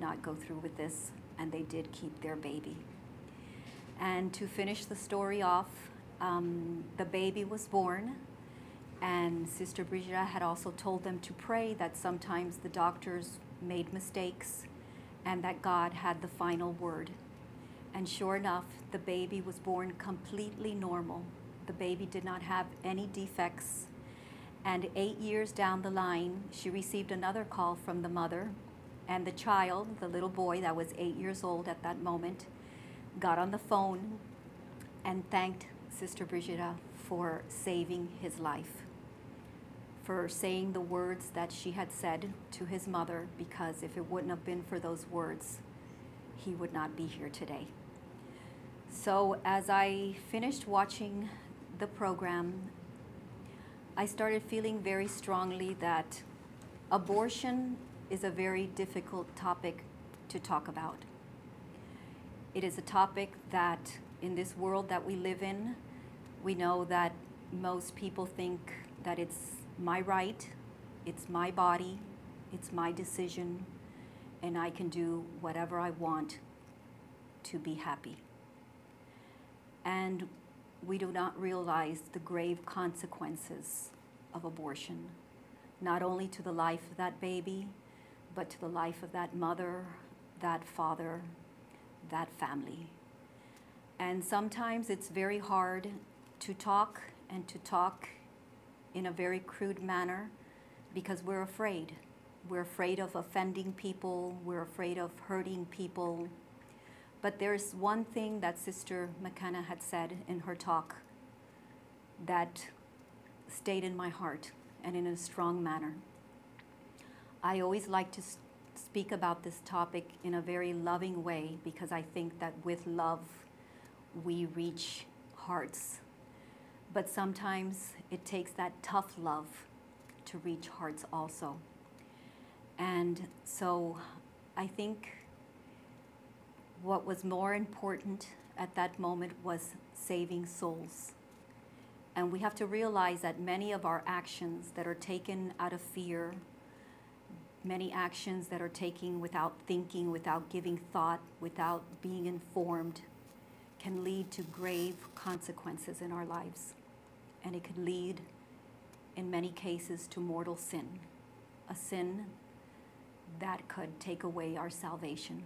not go through with this, and they did keep their baby. And to finish the story off, the baby was born, and Sister Brigida had also told them to pray that sometimes the doctors made mistakes and that God had the final word. And sure enough, the baby was born completely normal. The baby did not have any defects. And 8 years down the line, she received another call from the mother, and the child, the little boy that was 8 years old at that moment, got on the phone and thanked Sister Brigida for saving his life, for saying the words that she had said to his mother, because if it wouldn't have been for those words, he would not be here today. So as I finished watching the program, I started feeling very strongly that abortion is a very difficult topic to talk about. It is a topic that in this world that we live in, we know that most people think that it's my right, it's my body, it's my decision, and I can do whatever I want to be happy. And we do not realize the grave consequences of abortion, not only to the life of that baby, but to the life of that mother, that father, that family. And sometimes it's very hard to talk, and to talk in a very crude manner, because we're afraid. We're afraid of offending people, we're afraid of hurting people. But there's one thing that Sister McKenna had said in her talk that stayed in my heart, and in a strong manner. I always like to speak about this topic in a very loving way, because I think that with love we reach hearts. But sometimes it takes that tough love to reach hearts also. And so I think what was more important at that moment was saving souls. And we have to realize that many of our actions that are taken out of fear, many actions that are taken without thinking, without giving thought, without being informed, can lead to grave consequences in our lives. And it could lead, in many cases, to mortal sin, a sin that could take away our salvation.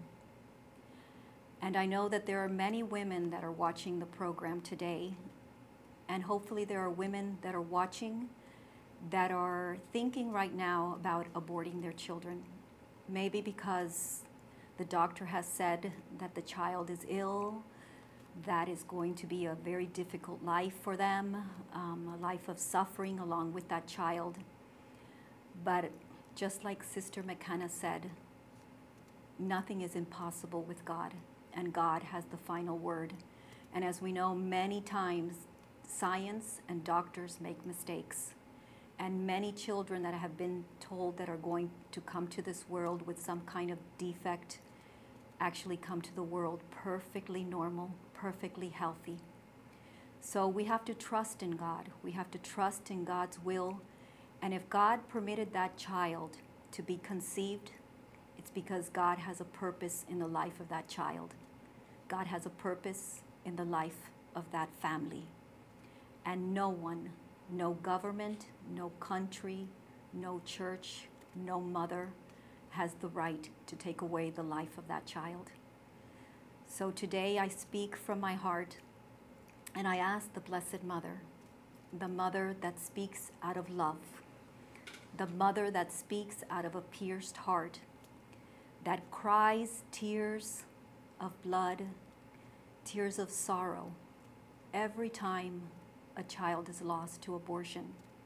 And I know that there are many women that are watching the program today, and hopefully there are women that are watching that are thinking right now about aborting their children. Maybe because the doctor has said that the child is ill, that is going to be a very difficult life for them, a life of suffering along with that child. But just like Sister McKenna said, nothing is impossible with God, and God has the final word. And as we know, many times science and doctors make mistakes, and many children that have been told that are going to come to this world with some kind of defect actually come to the world perfectly normal, perfectly healthy. So we have to trust in God. We have to trust in God's will. And if God permitted that child to be conceived, it's because God has a purpose in the life of that child. God has a purpose in the life of that family. And no one, no government, no country, no church, no mother has the right to take away the life of that child. So today I speak from my heart, and I ask the Blessed Mother, the mother that speaks out of love, the mother that speaks out of a pierced heart, that cries tears of blood, tears of sorrow, every time a child is lost to abortion.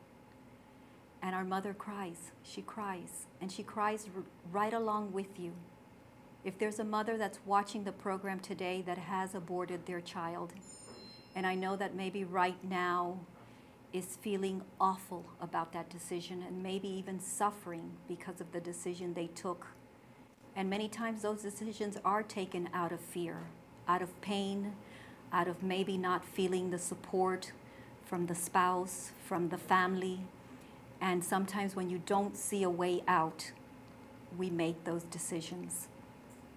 And our mother cries, and she cries right along with you. If there's a mother that's watching the program today that has aborted their child, and I know that maybe right now is feeling awful about that decision, and maybe even suffering because of the decision they took. And many times those decisions are taken out of fear, out of pain, out of maybe not feeling the support from the spouse, from the family. And sometimes when you don't see a way out, we make those decisions.